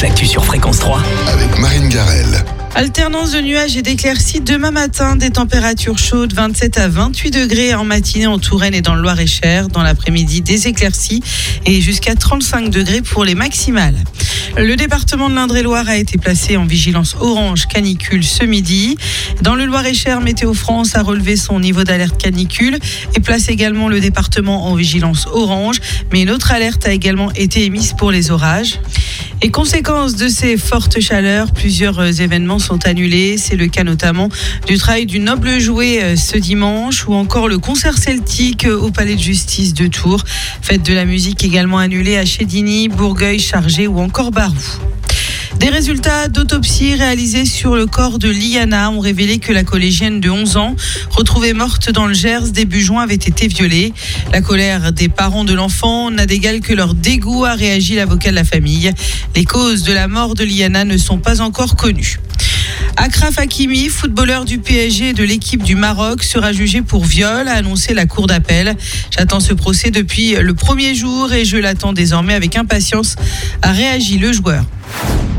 l'actu sur Fréquence 3. Avec Marine Garel. Alternance de nuages et d'éclaircies demain matin, des températures chaudes 27 à 28 degrés en matinée en Touraine et dans le Loir-et-Cher. Dans l'après-midi, des éclaircies et jusqu'à 35 degrés pour les maximales. Le département de l'Indre-et-Loire a été placé en vigilance orange canicule ce midi. Dans le Loir-et-Cher, Météo France a relevé son niveau d'alerte canicule et place également le département en vigilance orange. Mais une autre alerte a également été émise pour les orages. Et conséquence de ces fortes chaleurs, plusieurs événements sont annulés. C'est le cas notamment du Trail du Noble Jouet ce dimanche ou encore le concert celtique au Palais de Justice de Tours. Fête de la musique également annulée à Chédigny, Bourgueil, Chargé ou encore Barou. Des résultats d'autopsie réalisés sur le corps de Liana ont révélé que la collégienne de 11 ans, retrouvée morte dans le Gers début juin, avait été violée. La colère des parents de l'enfant n'a d'égal que leur dégoût, a réagi l'avocat de la famille. Les causes de la mort de Liana ne sont pas encore connues. Achraf Hakimi, footballeur du PSG et de l'équipe du Maroc, sera jugé pour viol, a annoncé la cour d'appel. J'attends ce procès depuis le premier jour et je l'attends désormais avec impatience, a réagi le joueur.